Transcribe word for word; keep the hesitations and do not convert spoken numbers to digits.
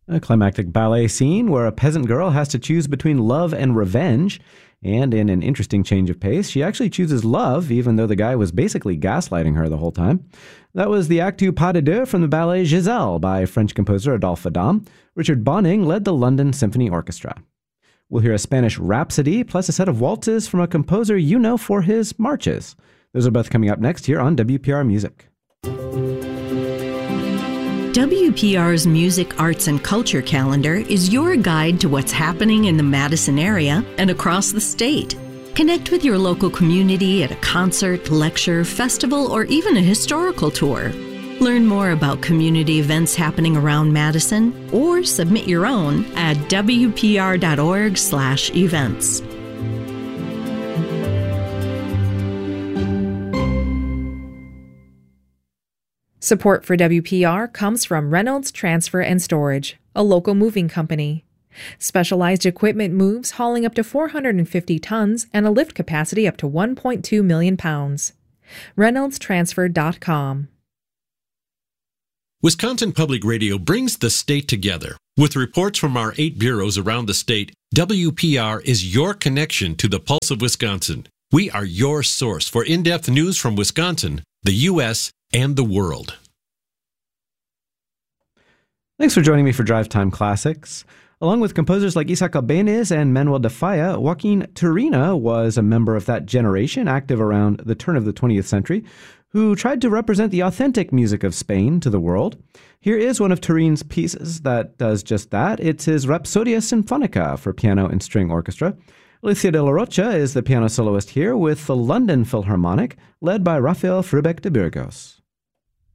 A climactic ballet scene where a peasant girl has to choose between love and revenge. And in an interesting change of pace, she actually chooses love, even though the guy was basically gaslighting her the whole time. That was the Act two Pas de Deux from the ballet Giselle by French composer Adolphe Adam. Richard Bonning led the London Symphony Orchestra. We'll hear a Spanish rhapsody, plus a set of waltzes from a composer you know for his marches. Those are both coming up next here on W P R Music. W P R's Music, Arts, and Culture calendar is your guide to what's happening in the Madison area and across the state. Connect with your local community at a concert, lecture, festival, or even a historical tour. Learn more about community events happening around Madison or submit your own at W P R dot org slash events. Support for W P R comes from Reynolds Transfer and Storage, a local moving company. Specialized equipment moves hauling up to four hundred fifty tons and a lift capacity up to one point two million pounds. Reynolds Transfer dot com. Wisconsin Public Radio brings the state together. With reports from our eight bureaus around the state, W P R is your connection to the pulse of Wisconsin. We are your source for in-depth news from Wisconsin, the U S, and the world. Thanks for joining me for Drive Time Classics. Along with composers like Isaac Albéniz and Manuel de Falla, Joaquin Turina was a member of that generation, active around the turn of the twentieth century, who tried to represent the authentic music of Spain to the world. Here is one of Turina's pieces that does just that. It's his Rapsodia Sinfonica for piano and string orchestra. Alicia de la Rocha is the piano soloist here with the London Philharmonic, led by Rafael Frubeck de Burgos.